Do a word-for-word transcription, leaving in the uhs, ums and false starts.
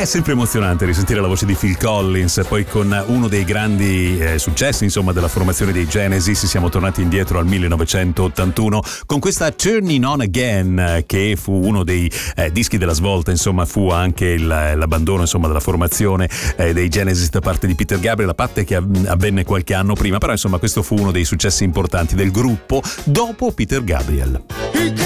È sempre emozionante risentire la voce di Phil Collins, poi con uno dei grandi eh, successi insomma della formazione dei Genesis siamo tornati indietro al millenovecentottantuno con questa Turning On Again, che fu uno dei eh, dischi della svolta, insomma fu anche il, l'abbandono insomma della formazione eh, dei Genesis da parte di Peter Gabriel, a parte che avvenne qualche anno prima, però insomma questo fu uno dei successi importanti del gruppo dopo Peter Gabriel.